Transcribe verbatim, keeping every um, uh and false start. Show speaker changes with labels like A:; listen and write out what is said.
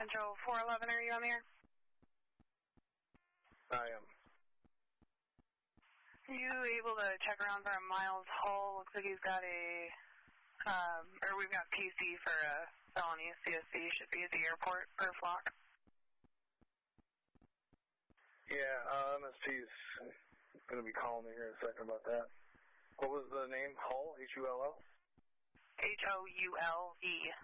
A: Central four eleven, are you on the air?
B: I am.
A: Are you able to check around for a Miles Hull? Looks like he's got a, um, or we've got P C for a felony C S C. Should be at the airport for a flock.
B: Yeah, uh, M S P's going to be calling me here in a second about that. What was the name? Hull? H U L L?
A: H O U L E.